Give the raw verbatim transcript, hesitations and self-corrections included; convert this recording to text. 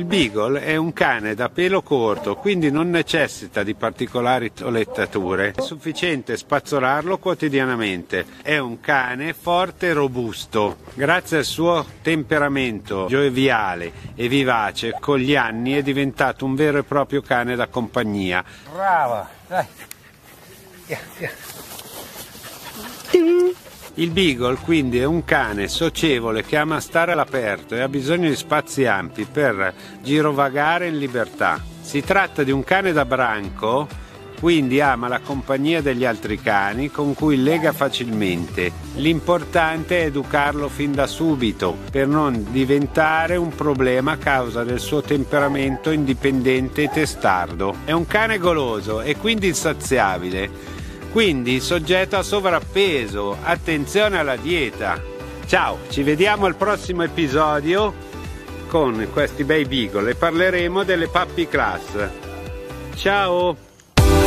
Beagle è un cane da pelo corto, quindi non necessita di particolari toilettature. È sufficiente spazzolarlo quotidianamente. È un cane forte e robusto. Grazie al suo temperamento gioviale e vivace, con gli anni è diventato un vero e proprio cane da compagnia. Brava, dai. Yeah, yeah. Il Beagle quindi è un cane socievole che ama stare all'aperto e ha bisogno di spazi ampi per girovagare in libertà. Si tratta di un cane da branco, quindi ama la compagnia degli altri cani con cui lega facilmente. L'importante è educarlo fin da subito per non diventare un problema a causa del suo temperamento indipendente e testardo. È un cane goloso e quindi insaziabile, quindi soggetto a sovrappeso. Attenzione alla dieta. Ciao, ci vediamo al prossimo episodio con questi bei Beagle e parleremo delle puppy class. Ciao!